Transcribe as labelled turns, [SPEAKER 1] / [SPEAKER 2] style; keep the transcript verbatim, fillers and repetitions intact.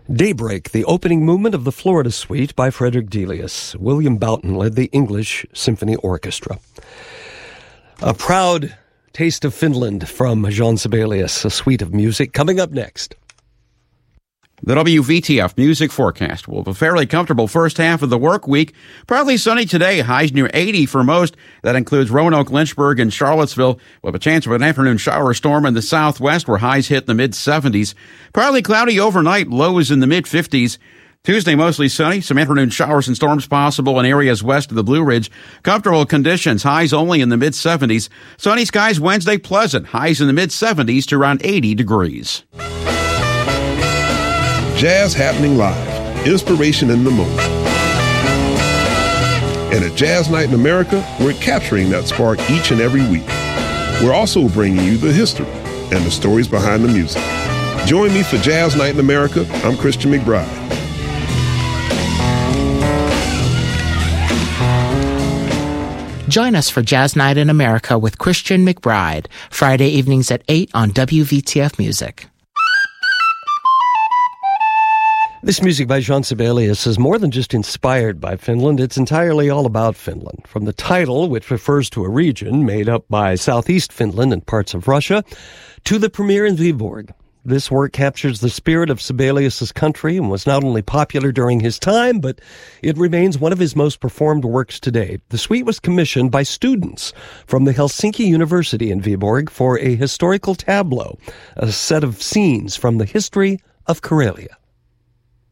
[SPEAKER 1] Daybreak, the opening movement of the Florida Suite by Frederick Delius. William Boughton led the English Symphony Orchestra. A proud taste of Finland from Jean Sibelius, a suite of music, coming up next.
[SPEAKER 2] The W V T F Music Forecast will have a fairly comfortable first half of the work week. Partly sunny today, highs near eighty for most. That includes Roanoke, Lynchburg, and Charlottesville. We'll have a chance of an afternoon shower storm in the southwest where highs hit the mid-seventies. Partly cloudy overnight, lows in the mid-fifties. Tuesday, mostly sunny. Some afternoon showers and storms possible in areas west of the Blue Ridge. Comfortable conditions, highs only in the mid-seventies. Sunny skies Wednesday, pleasant. Highs in the mid-seventies to around eighty degrees.
[SPEAKER 3] Jazz happening live, inspiration in the moment. And at Jazz Night in America, we're capturing that spark each and every week. We're also bringing you the history and the stories behind the music. Join me for Jazz Night in America. I'm Christian McBride.
[SPEAKER 4] Join us for Jazz Night in America with Christian McBride, Friday evenings at eight on W V T F Music.
[SPEAKER 1] This music by Jean Sibelius is more than just inspired by Finland. It's entirely all about Finland. From the title, which refers to a region made up by southeast Finland and parts of Russia, to the premiere in Viborg. This work captures the spirit of Sibelius's country and was not only popular during his time, but it remains one of his most performed works today. The suite was commissioned by students from the Helsinki University in Viborg for a historical tableau, a set of scenes from the history of Karelia.